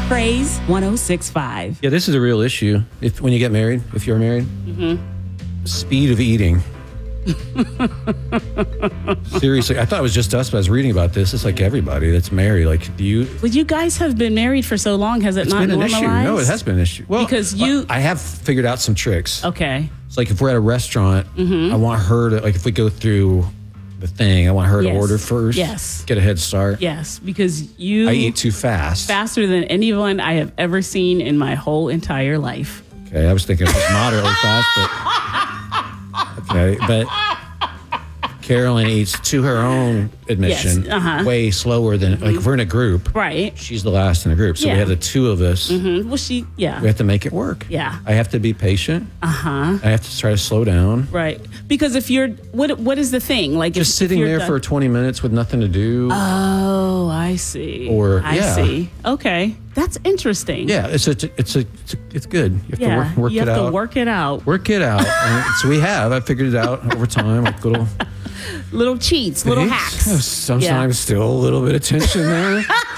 Praise 106.5. Yeah, this is a real issue. When you get married, if you're married, speed of eating. Seriously, I thought it was just us, but I was reading about this. It's like everybody that's married. Like, do you? Well, you guys have been married for so long. Has it not It's been an normalized? issue. No, it has been an issue. Well, Because you- I have figured out some tricks. Okay. It's like if we're at a restaurant, I want her to, like, if we go through the thing, I want her to Yes. order first. Yes. Get a head start. Yes, because you I eat too fast. faster than anyone I have ever seen in my whole entire life. Okay, I was thinking it was moderately fast, but okay, but Carolyn eats, to her own admission, Yes, way slower than, like, if we're in a group, Right. she's the last in the group. So Yeah. we have the two of us. Well, We yeah. have to make it work. Yeah. I have to be patient. I have to try to slow down. Right. Because if you're, what is the thing? Like Just if sitting you're there done- for 20 minutes with nothing to do. Oh, I see. I yeah. see. Okay. That's interesting. Yeah, it's good. You have Yeah. to work you it have out. to work it out. Work it out. And so we have. I figured it out over time, like little Little cheats, little hacks. Sometimes still a little bit of tension there.